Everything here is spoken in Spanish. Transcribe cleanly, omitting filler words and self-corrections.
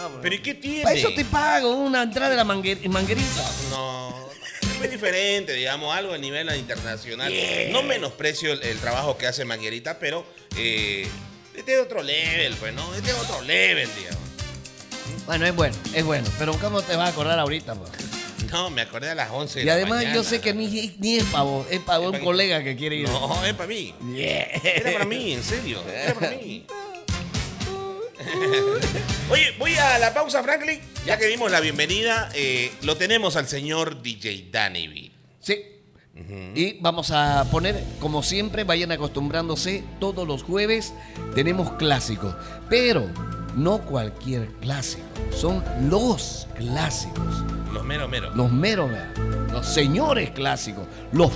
bro. ¿Pero y qué tiene? Para eso te pago una entrada de la manguerita. No, es muy diferente, digamos, algo a nivel internacional. No menosprecio el trabajo que hace Manguerita, pero este es otro level, pues, ¿no? Este es otro level, digamos. Bueno, es bueno. Pero ¿cómo te vas a acordar ahorita, bro? No, me acordé a las 11 de Y la además mañana. yo sé que ni es para vos, es para un colega que quiere ir. No, es para mí. Yeah. Era para mí, en serio. Era para mí. Oye, voy a la pausa, Franklin. Ya que dimos la bienvenida, lo tenemos al señor DJ Danny B. Sí. Y vamos a poner, como siempre, vayan acostumbrándose, todos los jueves tenemos clásicos. Pero no cualquier clásico, son los clásicos. Los mero mero. Los meros, los señores clásicos, los